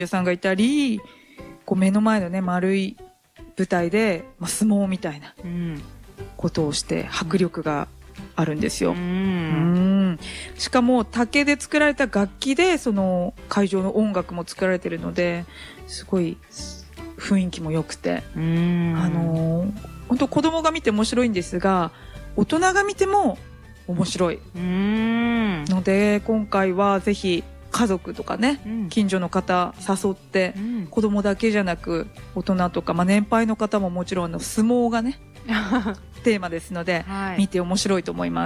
優さんがいたり、こう目の前のね丸い舞台で、相撲みたいなことをして迫力があるんですよ。しかも竹で作られた楽器でその会場の音楽も作られてるので、すごい雰囲気も良くて、本当子供が見て面白いんですが、大人が見ても面白いので、今回はぜひ家族とかね、近所の方誘って、子供だけじゃなく大人とか、年配の方ももちろん相撲がねテーマですので、見て面白いと思います。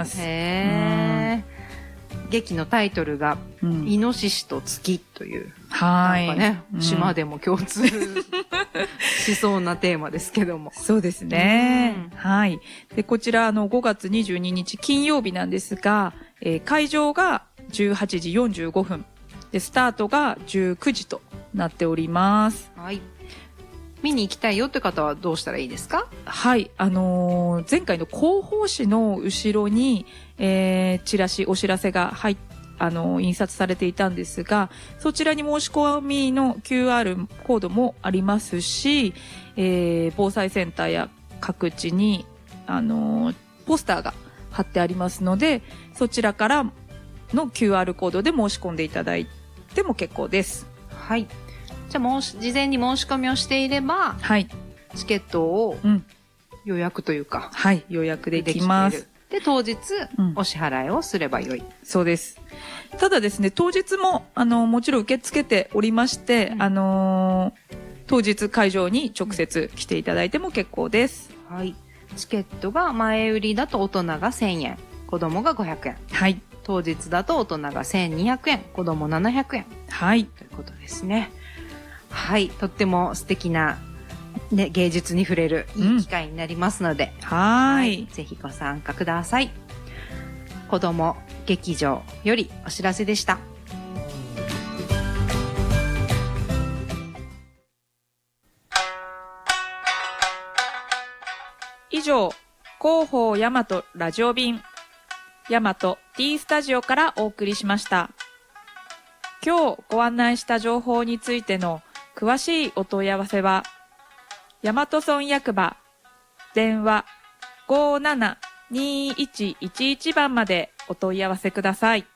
劇のタイトルが、イノシシと月という、 なんかね、島でも共通しそうなテーマですけども。 そうですね。はい。で、こちら5月22日金曜日なんですが、会場が18時45分で、スタートが19時となっております。 はい。見に行きたいよって方はどうしたらいいですか？ はい。前回の広報誌の後ろに、チラシ、お知らせが印刷されていたんですが、そちらに申し込みの QR コードもありますし、防災センターや各地に、ポスターが貼ってありますので、そちらからの QR コードで申し込んでいただいても結構です。 はい。じゃあ事前に申し込みをしていれば、 はい、 チケットを予約というか、 はい、予約できます。 で、当日、お支払いをすればよい。 そうです。ただですね、当日も、もちろん受け付けておりまして、当日会場に直接来ていただいても結構です。 はい。チケットが前売りだと大人が1000円、子供が500円。 はい。 当日だと大人が1200円、子供700円。 はい。 ということですね。はい。とっても素敵な、ね、芸術に触れるいい機会になりますので、 はい。 ぜひご参加ください。子供劇場よりお知らせでした。 以上、広報大和ラジオ便、大和 T スタジオからお送りしました。今日ご案内した情報についての詳しいお問い合わせは、大和村役場電話 572111 番までお問い合わせください。